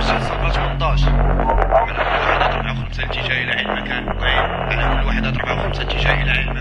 صفر 18. على كل واحد اضرب معه 5 اتجاه الى علم مكان معين، على كل واحد اضرب معه 5 اتجاه الى علم